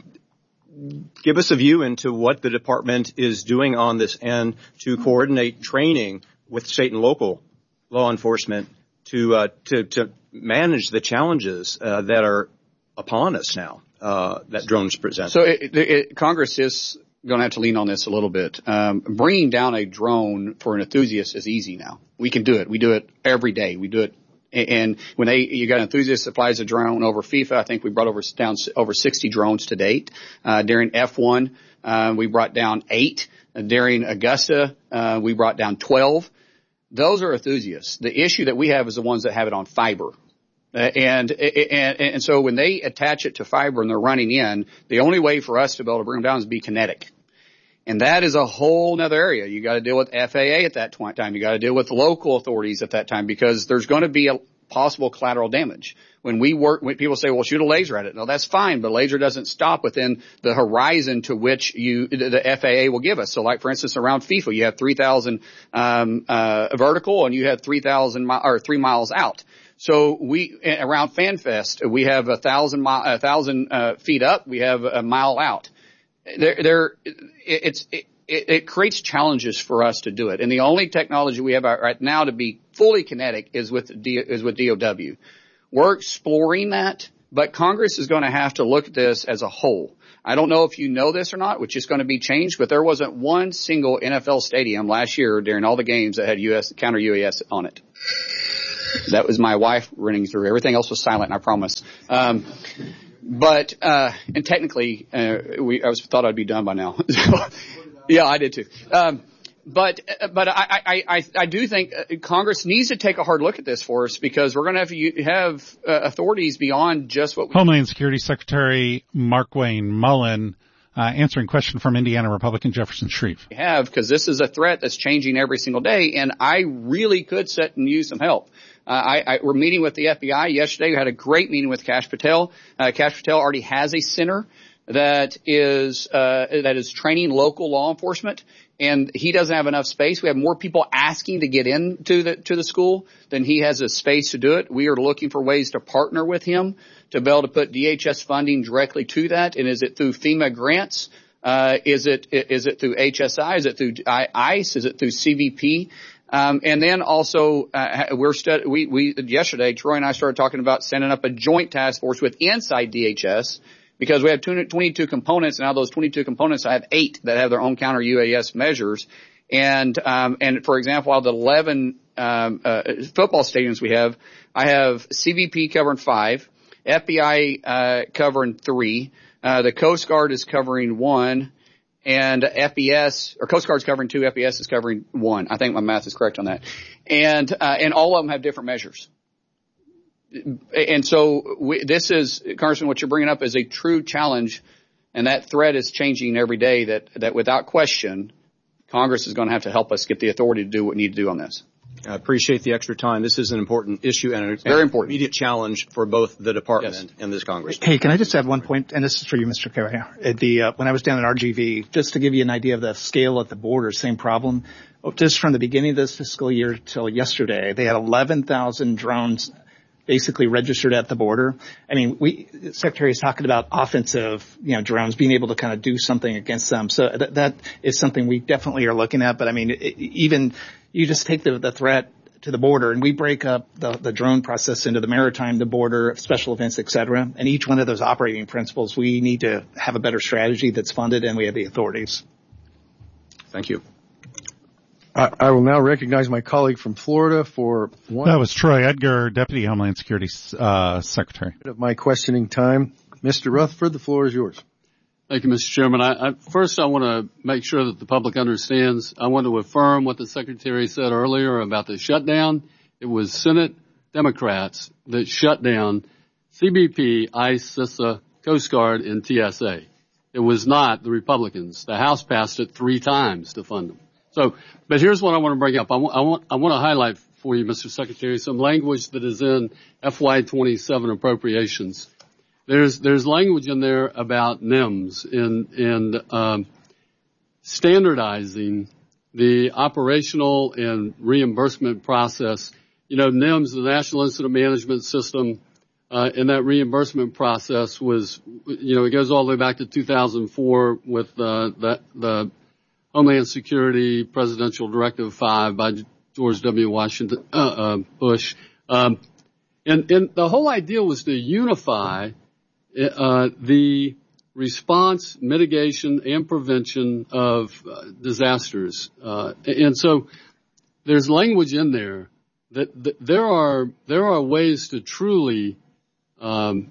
H: give us a view into what the department is doing on this end to coordinate training with state and local law enforcement to uh, to, to manage the challenges uh, that are upon us now uh, that drones present.
B: So it, it, Congress is going to have to lean on this a little bit. Um, bringing down a drone for an enthusiast is easy now. We can do it. We do it every day. We do it. And when they, you got an enthusiast that flies a drone over FIFA, I think we brought over down over sixty drones to date. Uh, during F one, uh, we brought down eight. Uh, during Augusta, uh, we brought down twelve. Those are enthusiasts. The issue that we have is the ones that have it on fiber. Uh, and, and, and so when they attach it to fiber and they're running in, the only way for us to be able to bring them down is to be kinetic. And that is a whole nother area. You got to deal with F A A at that time. You got to deal with local authorities at that time because there's going to be a, possible collateral damage. When we work, when people say, well, shoot a laser at it. No, that's fine, but a laser doesn't stop within the horizon to which you, the F A A will give us. So like, for instance, around FIFA, you have three thousand, um, uh, vertical and you have three thousand mi- or three miles out. So we, around FanFest, we have a thousand mile, a thousand, uh, feet up, we have a mile out. There, there, it's, it, it creates challenges for us to do it. And the only technology we have right now to be fully kinetic is with, D, is with D O W. We're exploring that, but Congress is going to have to look at this as a whole. I don't know if you know this or not, which is going to be changed, but there wasn't one single N F L stadium last year during all the games that had U S counter U A S on it. That was my wife running through. Everything else was silent, I promise. Um, but uh, and technically, uh, we I was thought I'd be done by now. Yeah, I did too. Um, But, but I, I, I, I do think Congress needs to take a hard look at this for us because we're going to have to have uh, authorities beyond just what we
C: Homeland Security Secretary Markwayne Mullin, uh, answering question from Indiana Republican Jefferson Shreve.
B: have, because this is a threat that's changing every single day, and I really could sit and use some help. Uh, I, I, we're meeting with the F B I yesterday. We had a great meeting with Kash Patel. Uh, Kash Patel already has a center that is, uh, that is training local law enforcement. And he doesn't have enough space. We have more people asking to get into the, to the school than he has a space to do it. We are looking for ways to partner with him to be able to put D H S funding directly to that. And is it through FEMA grants? Uh, is it, is it through H S I? Is it through ICE? Is it through C V P? Um, and then also, uh, we're stud- we, we, yesterday, Troy and I started talking about sending up a joint task force with inside D H S. Because we have twenty-two components, and out of those twenty-two components, I have eight that have their own counter U A S measures. And, um, and for example, out of the eleven, um, uh, football stadiums we have, I have C V P covering five, F B I, uh, covering three, uh, the Coast Guard is covering one, and F B S, or Coast Guard's covering two, F B S is covering one. I think my math is correct on that. And, uh, and all of them have different measures. And so we, this is, Congressman, what you're bringing up is a true challenge, and that threat is changing every day that, that without question, Congress is going to have to help us get the authority to do what we need to do on this.
H: I appreciate the extra time. This is an important issue and a
B: very important
H: immediate challenge for both the department
B: yes.
H: and, and this Congress.
L: Hey, can I just add one point? And this is for you, Mister Carrier. The, uh, when I was down at R G V, just to give you an idea of the scale at the border, same problem. Just from the beginning of this fiscal year till yesterday, they had eleven thousand drones basically registered at the border. I mean, we, the Secretary is talking about offensive, you know, drones, being able to kind of do something against them. So that, that is something we definitely are looking at. But I mean, it, even you just take the, the threat to the border, and we break up the, the drone process into the maritime, the border, special events, et cetera. And each one of those operating principles, we need to have a better strategy that's funded, and we have the authorities.
H: Thank you.
D: I, I will now recognize my colleague from Florida for one.
C: That was Troy Edgar, Deputy Homeland Security uh, Secretary.
D: Of my questioning time. Mister Rutherford, the floor is yours.
M: Thank you, Mister Chairman. I, I, first, I want to make sure that the public understands. I want to affirm what the Secretary said earlier about the shutdown. It was Senate Democrats that shut down C B P, ICE, CISA, Coast Guard, and T S A. It was not the Republicans. The House passed it three times to fund them. So, but here's what I want to bring up. I want, I want, I want to highlight for you, Mister Secretary, some language that is in F Y twenty-seven appropriations. There's, there's language in there about N I M S and, and, um, standardizing the operational and reimbursement process. You know, N I M S, the National Incident Management System, uh, and that reimbursement process was, you know, it goes all the way back to two thousand four with, uh, the, the Homeland Security Presidential Directive five by George W. Washington, uh, uh, Bush. Um, and, and the whole idea was to unify Uh, the response, mitigation, and prevention of uh, disasters. Uh, and so there's language in there that, that there are there are ways to truly um,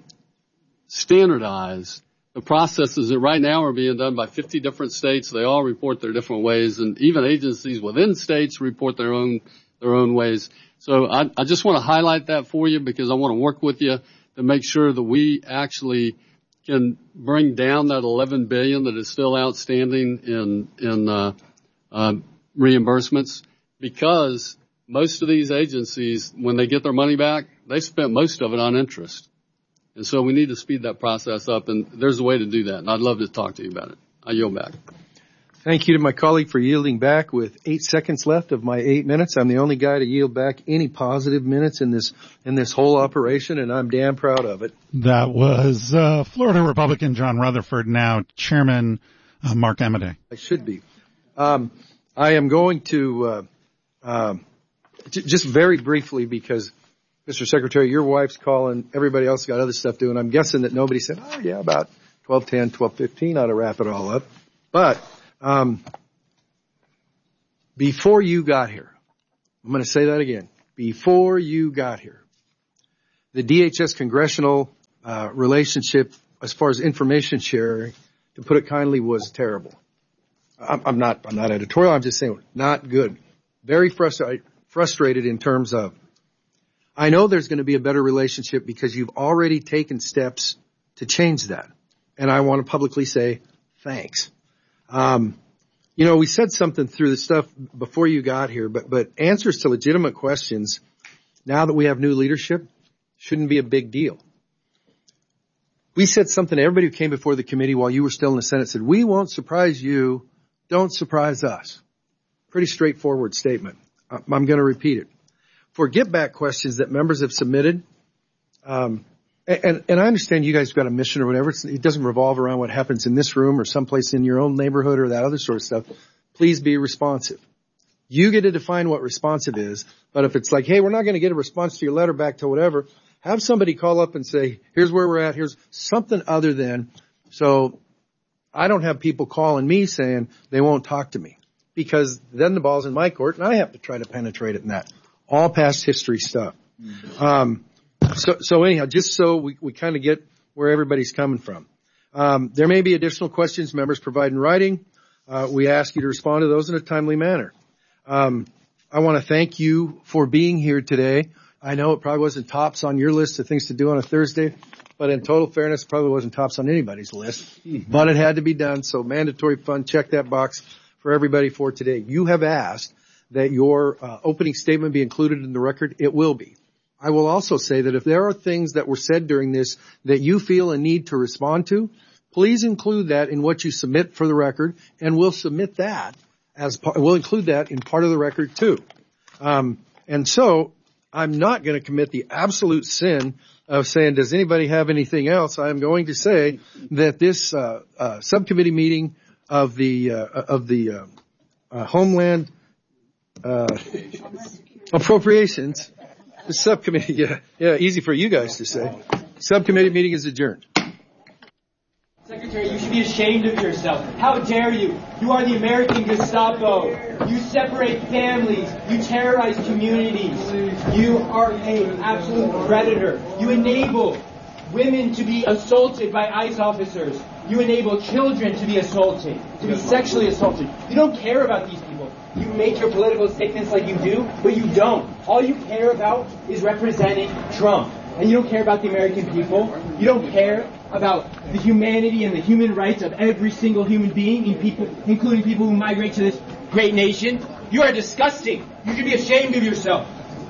M: standardize the processes that right now are being done by fifty different states. They all report their different ways, and even agencies within states report their own their own ways. So I, I just want to highlight that for you because I want to work with you to make sure that we actually can bring down that eleven billion dollars that is still outstanding in in uh, uh, reimbursements, because most of these agencies, when they get their money back, they spent most of it on interest. And so we need to speed that process up, and there's a way to do that, and I'd love to talk to you about it. I yield back.
D: Thank you to my colleague for yielding back with eight seconds left of my eight minutes. I'm the only guy to yield back any positive minutes in this in this whole operation, and I'm damn proud of it.
C: That was uh, Florida Republican John Rutherford, now Chairman uh, Mark Amodei.
D: I should be. Um, I am going to uh, uh, j- just very briefly, because Mister Secretary, your wife's calling. Everybody else got other stuff doing. I'm guessing that nobody said, oh, yeah, about twelve ten, twelve fifteen ought to wrap it all up. But um, before you got here, I'm going to say that again. Before you got here, the D H S congressional uh, relationship, as far as information sharing, to put it kindly, was terrible. I'm, I'm not. I'm not editorial. I'm just saying, not good. Very frustra- frustrated in terms of. I know there's going to be a better relationship because you've already taken steps to change that. And I want to publicly say thanks. Um, you know, we said something through the stuff before you got here, but, but answers to legitimate questions, now that we have new leadership, shouldn't be a big deal. We said something to everybody who came before the committee while you were still in the Senate, said, we won't surprise you, don't surprise us. Pretty straightforward statement. I'm going to repeat it. For get back questions that members have submitted, um, and, and I understand you guys have got a mission or whatever. It's, it doesn't revolve around what happens in this room or someplace in your own neighborhood or that other sort of stuff. Please be responsive. You get to define what responsive is, but if it's like, hey, we're not going to get a response to your letter back to whatever, have somebody call up and say, here's where we're at, here's something other than, so I don't have people calling me saying they won't talk to me, because then the ball's in my court and I have to try to penetrate it in that. All past history stuff. Um, so, so anyhow, just so we, we kind of get where everybody's coming from. Um, there may be additional questions members provide in writing. Uh, we ask you to respond to those in a timely manner. Um, I want to thank you for being here today. I know it probably wasn't tops on your list of things to do on a Thursday, but in total fairness, it probably wasn't tops on anybody's list. But it had to be done, so mandatory fund, check that box for everybody for today. You have asked that your uh, opening statement be included in the record. It will be. I will also say that if there are things that were said during this that you feel a need to respond to, please include that in what you submit for the record, and we'll submit that as part, we'll include that in part of the record too. Um, and so I'm not going to commit the absolute sin of saying, does anybody have anything else? I'm going to say that this uh, uh, subcommittee meeting of the uh, of the uh, uh, Homeland Uh, appropriations, the subcommittee, yeah, yeah, easy for you guys to say. Subcommittee meeting is adjourned.
N: Secretary, you should be ashamed of yourself. How dare you? You are the American Gestapo. You separate families. You terrorize communities. You are an absolute predator. You enable women to be assaulted by ICE officers. You enable children to be assaulted, to be sexually assaulted. You don't care about these people. You make your political statements like you do, but you don't. All you care about is representing Trump. And you don't care about the American people. You don't care about the humanity and the human rights of every single human being, in people, including people who migrate to this great nation. You are disgusting. You should be ashamed of yourself.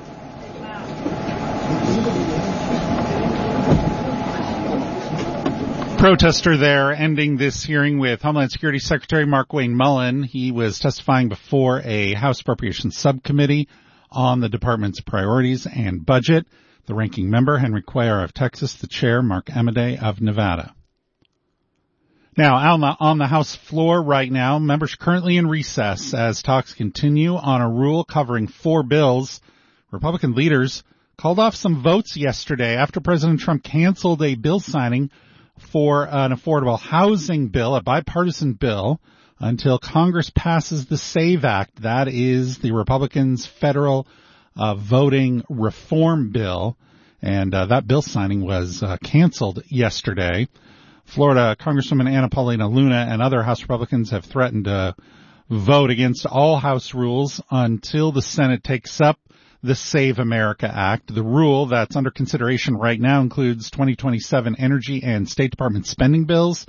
C: Protester there ending this hearing with Homeland Security Secretary Markwayne Mullin. He was testifying before a House Appropriations Subcommittee on the department's priorities and budget. The ranking member, Henry Cuellar of Texas, the chair, Mark Amodei of Nevada. Now, on the, on the House floor right now, members currently in recess as talks continue on a rule covering four bills. Republican leaders called off some votes yesterday after President Trump canceled a bill signing for an affordable housing bill, a bipartisan bill, until Congress passes the SAVE Act. That is the Republicans' federal uh, voting reform bill, and uh, that bill signing was uh, canceled yesterday. Florida Congresswoman Anna Paulina Luna and other House Republicans have threatened to vote against all House rules until the Senate takes up the Save America Act. The rule that's under consideration right now includes twenty twenty-seven energy and State Department spending bills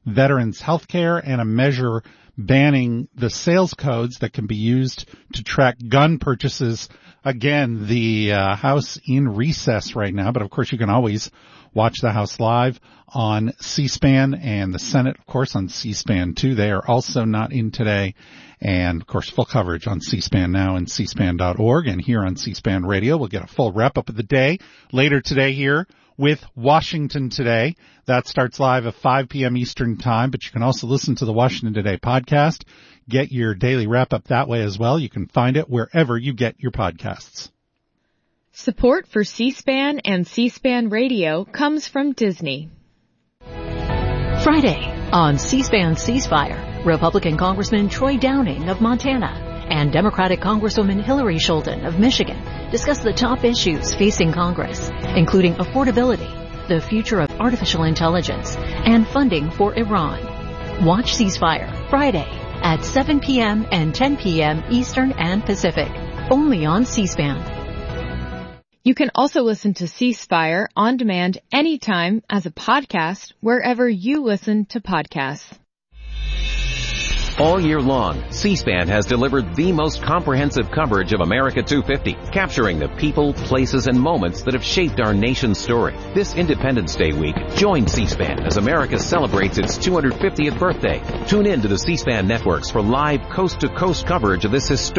C: veterans health care and a measure banning the sales codes that can be used to track gun purchases. Again, the uh, House in recess right now, but of course you can always watch the House live on C-SPAN, and the Senate, of course, on C-SPAN too. They are also not in today. And of course, full coverage on C-SPAN now and C SPAN dot org, and here on C-SPAN Radio. We'll get a full wrap-up of the day later today here with Washington Today. That starts live at five p.m. Eastern Time, but you can also listen to the Washington Today podcast. Get your daily wrap-up that way as well. You can find it wherever you get your podcasts.
O: Support for C-SPAN and C-SPAN Radio comes from Disney.
P: Friday on C-SPAN Ceasefire, Republican Congressman Troy Downing of Montana and Democratic Congresswoman Hillary Scholten of Michigan discuss the top issues facing Congress, including affordability, the future of artificial intelligence, and funding for Iran. Watch Ceasefire Friday at seven p.m. and ten p.m. Eastern and Pacific, only on C-SPAN.
O: You can also listen to Ceasefire on demand anytime as a podcast wherever you listen to podcasts.
Q: All year long, C-SPAN has delivered the most comprehensive coverage of America two fifty, capturing the people, places, and moments that have shaped our nation's story. This Independence Day week, join C-SPAN as America celebrates its two hundred fiftieth birthday. Tune in to the C-SPAN networks for live coast-to-coast coverage of this historic